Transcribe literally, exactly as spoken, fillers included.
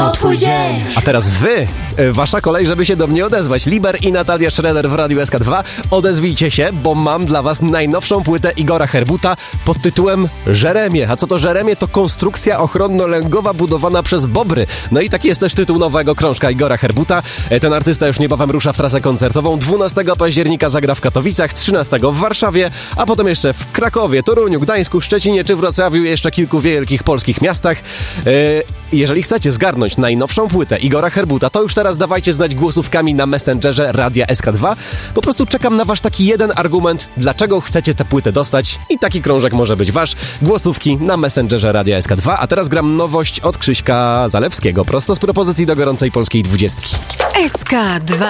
To twój dzień. A teraz wy, wasza kolej, żeby się do mnie odezwać. Liber i Natalia Schroeder w Radiu S K dwa. Odezwijcie się, bo mam dla was najnowszą płytę Igora Herbuta pod tytułem Żeremie. A co to Żeremie? To konstrukcja ochronno-lęgowa budowana przez bobry. No i taki jest też tytuł nowego krążka Igora Herbuta. Ten artysta już niebawem rusza w trasę koncertową. dwunastego października zagra w Katowicach, trzynastego w Warszawie, a potem jeszcze w Krakowie, Toruniu, Gdańsku, Szczecinie czy Wrocławiu i jeszcze kilku wielkich polskich miastach. Jeżeli chcecie zgarnąć najnowszą płytę Igora Herbuta, to już teraz dawajcie znać głosówkami na Messengerze Radia S K dwa. Po prostu czekam na wasz taki jeden argument, dlaczego chcecie tę płytę dostać i taki krążek może być wasz. Głosówki na Messengerze Radia S K dwa, a teraz gram nowość od Krzyśka Zalewskiego, prosto z propozycji do gorącej polskiej dwudziestki. S K dwa.